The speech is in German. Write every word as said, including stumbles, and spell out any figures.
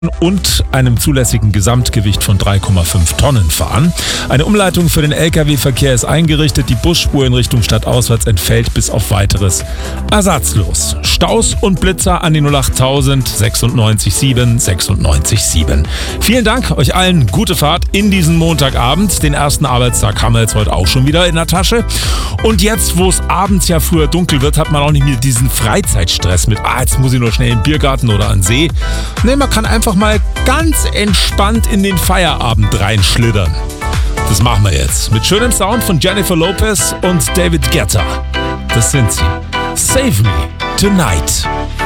und einem zulässigen Gesamtgewicht von drei Komma fünf Tonnen fahren. Eine Umleitung für den L K W-Verkehr ist eingerichtet. Die Busspur in Richtung stadtauswärts entfällt bis auf weiteres ersatzlos. Staus und Blitzer an die null acht tausend sechsundneunzig sieben sechsundneunzig sieben. Vielen Dank euch allen. Gute Fahrt in diesen Montagabend. Den ersten Arbeitstag haben wir jetzt heute auch schon wieder in der Tasche. Und jetzt, wo es abends ja früher dunkel wird, hat man auch nicht mehr diesen Freizeitstress mit, ah, jetzt muss ich nur schnell in den Biergarten oder an den See. Nee, man kann einfach mal ganz entspannt in den Feierabend reinschlittern. Das machen wir jetzt mit schönem Sound von Jennifer Lopez und David Guetta. Das sind sie. Save Me Tonight.